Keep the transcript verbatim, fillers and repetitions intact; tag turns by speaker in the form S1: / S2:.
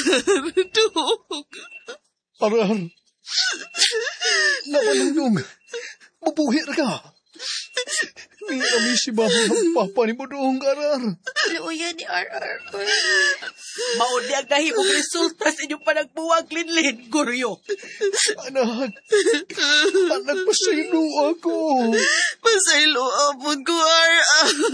S1: Dong.
S2: Arar. Namanandong. Mabuhi ra ka. Ni kami si mama ng papa ni mo doong, Arar.
S3: Luya ni R R.
S4: Maudi ang nahimong resulta sa inyong panagbuwag, Linlin, Guryo.
S2: Anak. Anak, pasaylo ako.
S1: Pasaylo apod ko, R R.